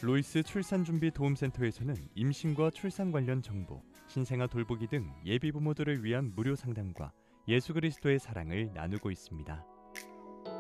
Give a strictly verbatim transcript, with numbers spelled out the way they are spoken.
로이스 출산준비도움센터에서는 임신과 출산 관련 정보, 신생아 돌보기 등 예비부모들을 위한 무료 상담과 예수 그리스도의 사랑을 나누고 있습니다.